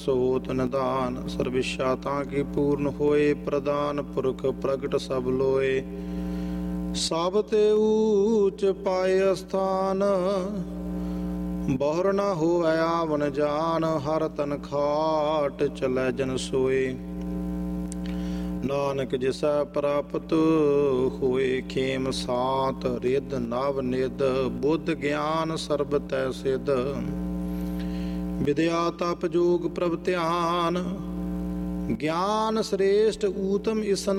ਸੋ ਹੋਤ ਨਿਦਾਨ। ਸਰਵਿਸ਼ਾ ਤਾਂ ਕੀ ਪੂਰਨ ਹੋਏ, ਪ੍ਰਦਾਨ ਪੁਰਖ ਪ੍ਰਗਟ ਸਭ ਲੋਏ। ਸਭ ਤੇ ਊਚ ਪਾਏ ਅਸਥਾਨ, ਬਹੁਰ ਨਾ ਹੋਵੈ ਆਵਨ ਜਾਨ। ਹਰ ਤਨ ਖਾਟ ਚਲੈ ਜਨ ਸੋਏ, ਨਾਨਕ ਜਿਸੈ ਪ੍ਰਾਪਤ ਹੋਏ। ਖੇਮ ਸਾਤ ਰਿੱਧ ਨਵ ਨਿਧ, ਬੁੱਧ ਗਿਆਨ ਸਰਬ ਤੈ ਸਿਧ। ਵਿਦਿਆ ਤਪ ਜੋਗ ਪ੍ਰਭ ਧਿਆਨ, ਗਿਆਨ ਸ੍ਰੇਸ਼ਟ ਊਤਮ ਇਸਨਾਨ।